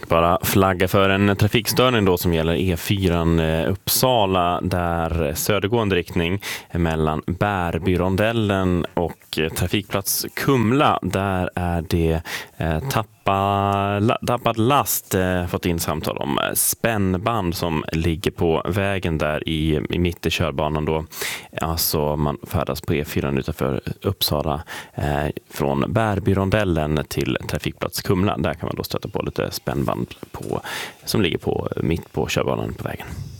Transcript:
bara flagga för en trafikstörning då som gäller E4 Uppsala, där södergående riktning mellan Bärbyrondellen och trafikplats Kumla. Där är det tappad last, fått in samtal om spännband som ligger på vägen där i mitt i körbanan då. Alltså man färdas på E4 utanför Uppsala från Bärbyrondellen till trafikplats Kumla. Där kan man då stöta på lite spännband som ligger mitt på körbanan på vägen.